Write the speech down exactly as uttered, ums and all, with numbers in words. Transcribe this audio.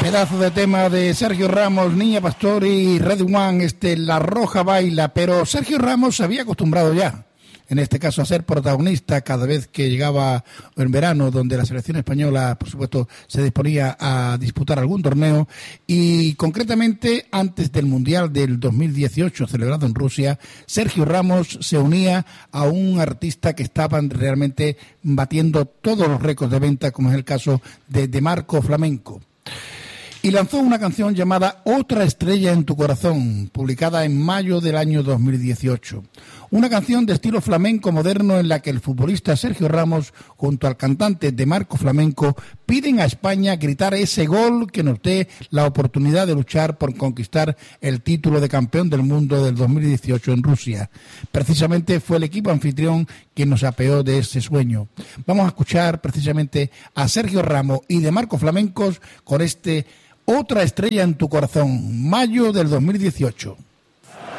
Pedazo de tema de Sergio Ramos, Niña Pastor y Red One, este La Roja Baila, pero Sergio Ramos se había acostumbrado ya, en este caso, a ser protagonista cada vez que llegaba el verano, donde la selección española, por supuesto, se disponía a disputar algún torneo, y concretamente antes del Mundial del dos mil dieciocho celebrado en Rusia, Sergio Ramos se unía a un artista que estaban realmente batiendo todos los récords de venta, como es el caso de De Marco Flamenco. Y lanzó una canción llamada Otra estrella en tu corazón, publicada en mayo del año dos mil dieciocho. Una canción de estilo flamenco moderno en la que el futbolista Sergio Ramos, junto al cantante De Marco Flamenco, piden a España gritar ese gol que nos dé la oportunidad de luchar por conquistar el título de campeón del mundo del dos mil dieciocho en Rusia. Precisamente fue el equipo anfitrión quien nos apeó de ese sueño. Vamos a escuchar precisamente a Sergio Ramos y De Marco Flamencos con este Otra estrella en tu corazón, mayo del dos mil dieciocho.